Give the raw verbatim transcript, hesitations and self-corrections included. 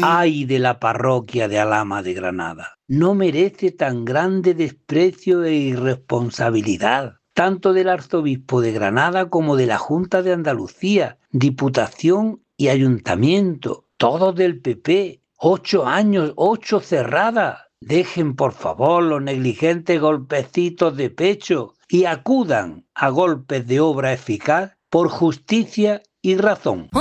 ¡Ay de la parroquia de Alhama de Granada! No merece tan grande desprecio e irresponsabilidad, tanto del arzobispo de Granada como de la Junta de Andalucía, Diputación y Ayuntamiento, todos del P P. Ocho años, ocho cerradas. Dejen, por favor, los negligentes golpecitos de pecho y acudan a golpes de obra eficaz por justicia y razón.